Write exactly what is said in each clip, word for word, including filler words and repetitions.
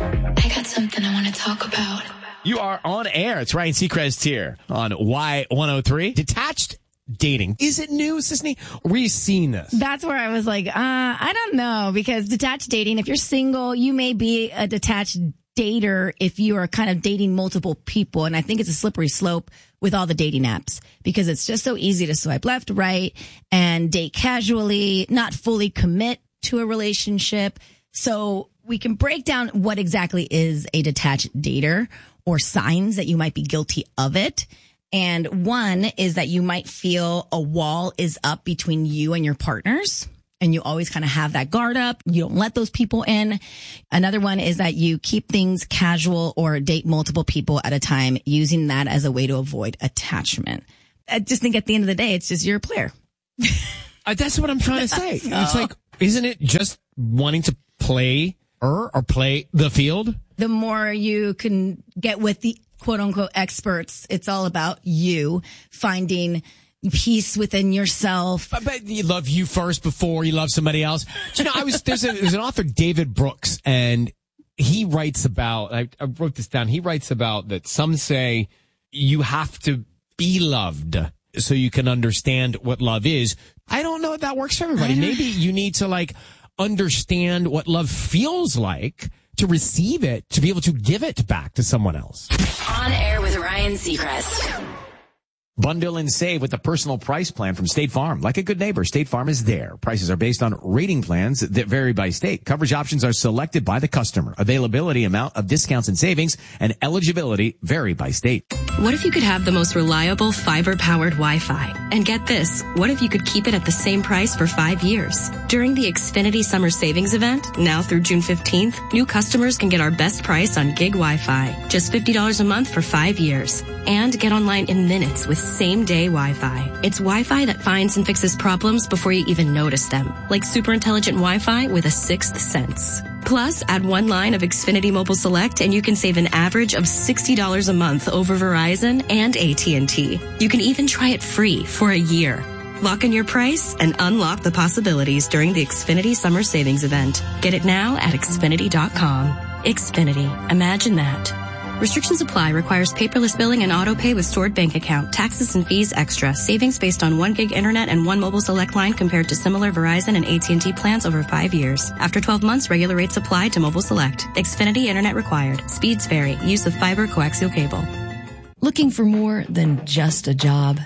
I got something I want to talk about. You are on air. It's Ryan Seacrest here on Y one oh three. Detached dating. Is it new, Sisney? Or were you seeing this? That's where I was like, uh, I don't know, because detached dating, if you're single, you may be a detached dater if you are kind of dating multiple people. And I think it's a slippery slope with all the dating apps because it's just so easy to swipe left, right, and date casually, not fully commit to a relationship. So we can break down what exactly is a detached dater or signs that you might be guilty of it. And one is that you might feel a wall is up between you and your partners. And you always kind of have that guard up. You don't let those people in. Another one is that you keep things casual or date multiple people at a time, using that as a way to avoid attachment. I just think at the end of the day, it's just you're a player. uh, that's what I'm trying to say. So. It's like, isn't it just wanting to play or, or play the field? The more you can get with the quote unquote experts, it's all about you finding peace within yourself. But you love you first before you love somebody else. You know, I was, there's, a, there's an author, David Brooks, and he writes about, I, I wrote this down, he writes about that some say you have to be loved so you can understand what love is. I don't know if that works for everybody. Maybe you need to like understand what love feels like to receive it, to be able to give it back to someone else. On air with Ryan Seacrest. Bundle and save with the personal price plan from State Farm. Like a good neighbor, State Farm is there. Prices are based on rating plans that vary by state. Coverage options are selected by the customer. Availability, amount of discounts and savings, and eligibility vary by state. What if you could have the most reliable fiber-powered Wi-Fi? And get this, what if you could keep it at the same price for five years? During the Xfinity Summer Savings Event, now through June fifteenth, new customers can get our best price on gig Wi-Fi. Just fifty dollars a month for five years. And get online in minutes with same-day Wi-Fi. It's Wi-Fi that finds and fixes problems before you even notice them, like super intelligent Wi-Fi with a sixth sense. Plus, add one line of Xfinity Mobile Select and you can save an average of sixty dollars a month over Verizon and A T and T. You can even try it free for a year. Lock in your price and unlock the possibilities during the Xfinity Summer Savings Event. Get it now at Xfinity dot com. Xfinity. Imagine that. Restrictions apply. Requires paperless billing and auto pay with stored bank account. Taxes and fees extra. Savings based on one gig internet and one mobile select line compared to similar Verizon and A T and T plans over five years. After twelve months, regular rates apply to mobile select. Xfinity internet required. Speeds vary. Use of fiber coaxial cable. Looking for more than just a job?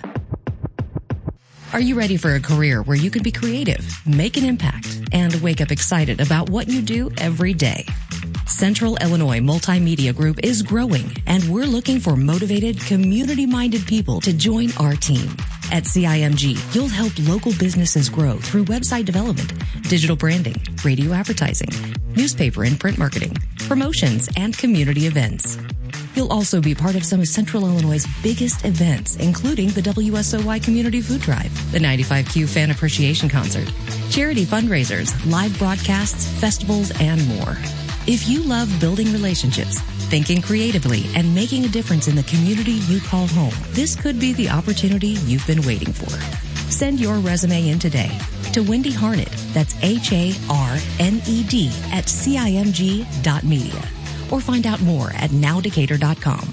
Are you ready for a career where you can be creative, make an impact, and wake up excited about what you do every day? Central Illinois Multimedia Group is growing, and we're looking for motivated, community-minded people to join our team. At C I M G, you'll help local businesses grow through website development, digital branding, radio advertising, newspaper and print marketing, promotions, and community events. You'll also be part of some of Central Illinois' biggest events, including the W S O Y Community Food Drive, the ninety-five Q Fan Appreciation Concert, charity fundraisers, live broadcasts, festivals, and more. If you love building relationships, thinking creatively, and making a difference in the community you call home, this could be the opportunity you've been waiting for. Send your resume in today to Wendy Harned, that's H A R N E D, at C I M G dot media. Or find out more at now decatur dot com.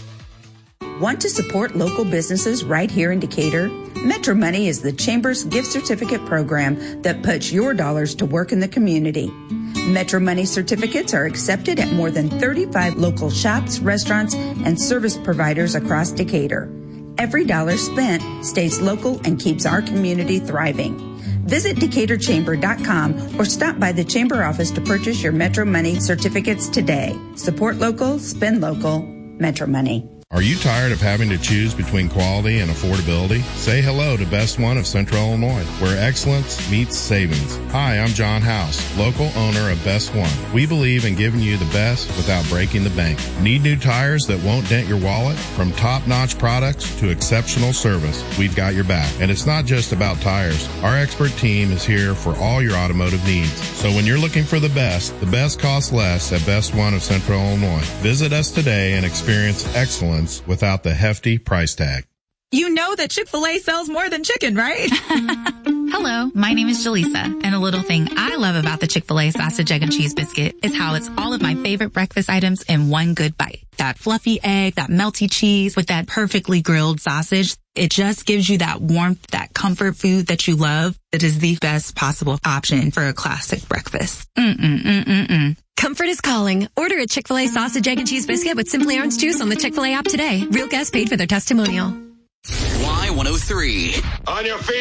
Want to support local businesses right here in Decatur? Metro Money is the Chamber's gift certificate program that puts your dollars to work in the community. Metro Money certificates are accepted at more than thirty-five local shops, restaurants, and service providers across Decatur. Every dollar spent stays local and keeps our community thriving. Visit decatur chamber dot com or stop by the Chamber office to purchase your Metro Money certificates today. Support local, spend local. Metro Money. Are you tired of having to choose between quality and affordability? Say hello to Best One of Central Illinois, where excellence meets savings. Hi, I'm John House, local owner of Best One. We believe in giving you the best without breaking the bank. Need new tires that won't dent your wallet? From top-notch products to exceptional service, we've got your back. And it's not just about tires. Our expert team is here for all your automotive needs. So when you're looking for the best, the best costs less at Best One of Central Illinois. Visit us today and experience excellence without the hefty price tag. You know that Chick-fil-A sells more than chicken, right? Hello, my name is Jaleesa, and a little thing I love about the Chick-fil-A sausage, egg, and cheese biscuit is how it's all of my favorite breakfast items in one good bite. That fluffy egg, that melty cheese with that perfectly grilled sausage. It just gives you that warmth, that comfort food that you love. It is the best possible option for a classic breakfast. Mm-mm-mm-mm-mm. Comfort is calling. Order a Chick-fil-A sausage, egg, and cheese biscuit with Simply Orange Juice on the Chick-fil-A app today. Real guests paid for their testimonial. Y one oh three. On your feet.